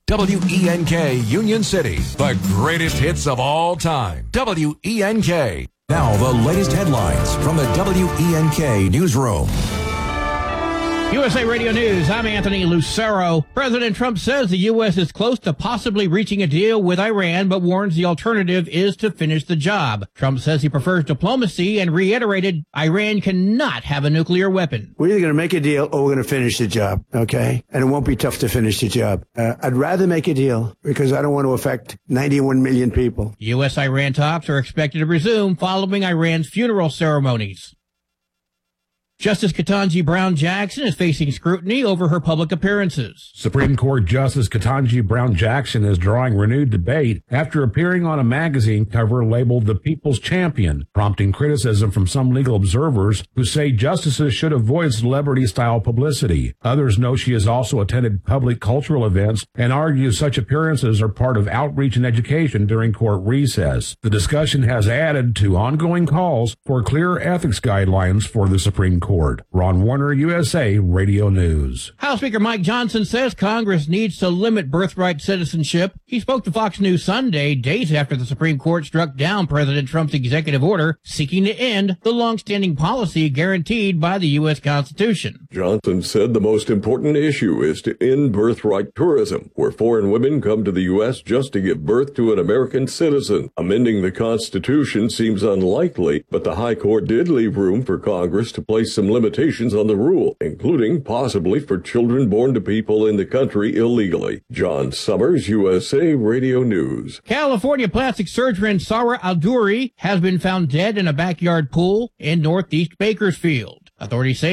WENK Union City, the greatest hits of all time. WENK. Now the latest headlines from the WENK newsroom. USA Radio News, I'm Anthony Lucero. President Trump says the U.S. is close to possibly reaching a deal with Iran, but warns the alternative is to finish the job. Trump says he prefers diplomacy and reiterated Iran cannot have a nuclear weapon. We're either going to make a deal or we're going to finish the job, okay? And it won't be tough to finish the job. I'd rather make a deal because I don't want to affect 91 million people. U.S.-Iran talks are expected to resume following Iran's funeral ceremonies. Justice Ketanji Brown Jackson is facing scrutiny over her public appearances. Supreme Court Justice Ketanji Brown Jackson is drawing renewed debate after appearing on a magazine cover labeled The People's Champion, prompting criticism from some legal observers who say justices should avoid celebrity-style publicity. Others know she has also attended public cultural events and argue such appearances are part of outreach and education during court recess. The discussion has added to ongoing calls for clear ethics guidelines for the Supreme Court. Ron Warner, USA Radio News. House Speaker Mike Johnson says Congress needs to limit birthright citizenship. He spoke to Fox News Sunday, days after the Supreme Court struck down President Trump's executive order seeking to end the long-standing policy guaranteed by the U.S. Constitution. Johnson said the most important issue is to end birthright tourism, where foreign women come to the U.S. just to give birth to an American citizen. Amending the Constitution seems unlikely, but the High Court did leave room for Congress to place some limitations on the rule, including possibly for children born to people in the country illegally. John Summers, USA Radio News. California plastic surgeon Sara Aldouri has been found dead in a backyard pool in northeast Bakersfield. Authorities say